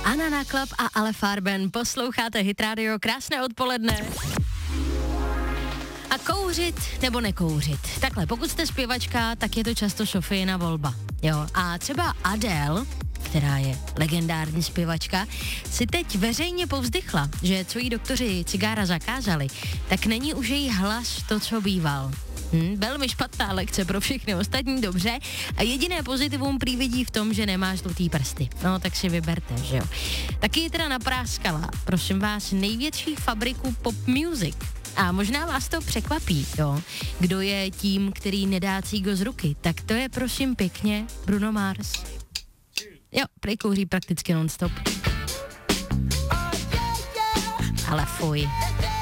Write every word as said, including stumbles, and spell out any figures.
Anna Náklap a Ale Farben, posloucháte Hit Radio, krásné odpoledne. A kouřit nebo nekouřit? Takhle, pokud jste zpěvačka, tak je to často Sofijina volba, jo. A třeba Adele, která je legendární zpěvačka, si teď veřejně povzdychla, že co jí doktoři cigára zakázali, tak není už její hlas to, co býval. Hm, velmi špatná lekce pro všechny ostatní, dobře. A jediné pozitivum prý vidí v tom, že nemá žlutý prsty. No, tak si vyberte, že jo. Taky ji teda napráskala, prosím vás, největší fabriku pop music. A možná vás to překvapí, jo. Kdo je tím, který nedá cígo z ruky, tak to je prosím pěkně Bruno Mars. Jo, prej kouří prakticky non-stop. Ale fuj.